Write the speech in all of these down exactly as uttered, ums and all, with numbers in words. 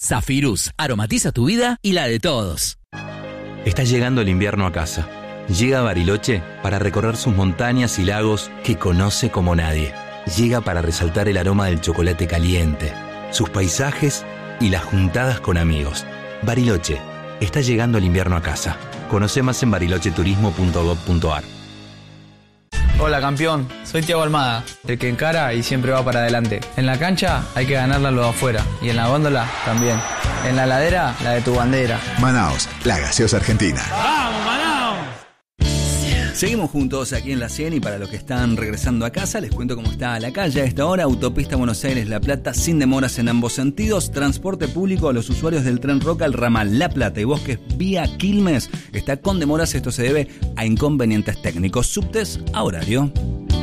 Zafirus, aromatiza tu vida y la de todos. Está llegando el invierno a casa. Llega a Bariloche para recorrer sus montañas y lagos que conoce como nadie. Llega para resaltar el aroma del chocolate caliente, sus paisajes y las juntadas con amigos. Bariloche, está llegando el invierno a casa. Conoce más en bariloche turismo punto gob punto ar. Hola campeón, soy Thiago Almada, el que encara y siempre va para adelante. En la cancha hay que ganarla lo de afuera y en la góndola también. En la ladera, la de tu bandera. Manaos, la gaseosa argentina. ¡Vamos, Manaos! Seguimos juntos aquí en la cien y para los que están regresando a casa les cuento cómo está la calle a esta hora. Autopista Buenos Aires-La Plata sin demoras en ambos sentidos. Transporte público a los usuarios del tren Roca, el ramal La Plata y Bosques vía Quilmes está con demoras. Esto se debe a inconvenientes técnicos. Subtes a horario.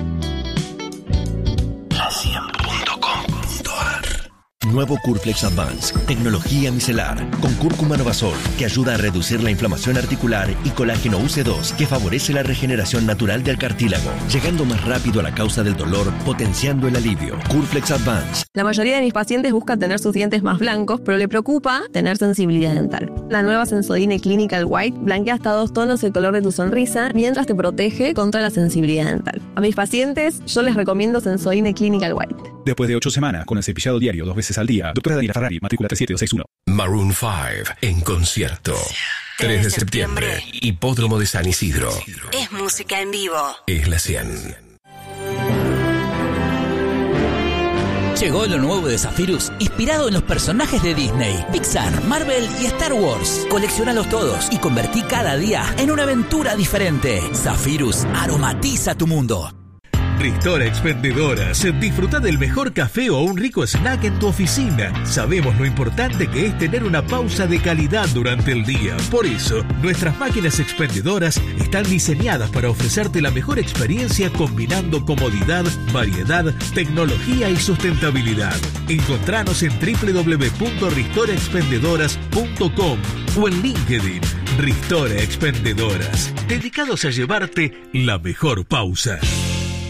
la cien punto com punto ar. Nuevo Curflex Advance, tecnología micelar, con cúrcuma novasol, que ayuda a reducir la inflamación articular, y colágeno U C dos, que favorece la regeneración natural del cartílago, llegando más rápido a la causa del dolor, potenciando el alivio. Curflex Advance. La mayoría de mis pacientes buscan tener sus dientes más blancos, pero le preocupa tener sensibilidad dental. La nueva Sensodyne Clinical White blanquea hasta dos tonos el color de tu sonrisa, mientras te protege contra la sensibilidad dental. A mis pacientes, yo les recomiendo Sensodyne Clinical White. Después de ocho semanas con el cepillado diario dos veces al día, doctora Daniela Ferrari, matrícula tres siete dos seis uno. Maroon cinco en concierto. tres de septiembre, Hipódromo de San Isidro. Es música en vivo. Es la cien. Llegó lo nuevo de Zafirus, inspirado en los personajes de Disney, Pixar, Marvel y Star Wars. Coleccionalos todos y convertí cada día en una aventura diferente. Zafirus, aromatiza tu mundo. Ristora Expendedoras. Disfruta del mejor café o un rico snack en tu oficina. Sabemos lo importante que es tener una pausa de calidad durante el día. Por eso, nuestras máquinas expendedoras están diseñadas para ofrecerte la mejor experiencia combinando comodidad, variedad, tecnología y sustentabilidad. Encontranos en doble u doble u doble u punto ristora expendedoras punto com o en LinkedIn. Ristora Expendedoras, dedicados a llevarte la mejor pausa.